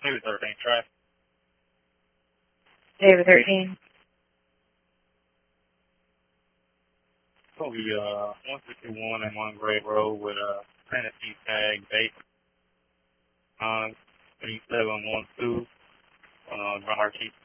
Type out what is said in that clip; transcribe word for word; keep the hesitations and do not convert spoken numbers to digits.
Maybe thirteen track. David thirteen. Probably uh, one sixty-one and one Great Road with a Tennessee tag date. Uh, three seven one two. Uh, John Marquis.